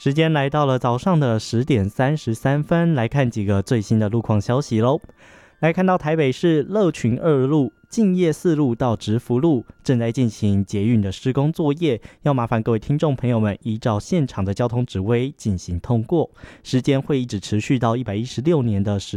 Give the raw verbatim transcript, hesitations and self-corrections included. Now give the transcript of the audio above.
时间来到了早上的十点三十三分，来看几个最新的路况消息喽。来看到台北市乐群二路、敬业四路到直福路正在进行捷运的施工作业，要麻烦各位听众朋友们依照现场的交通指挥进行通过，时间会一直持续到一百一十六年的十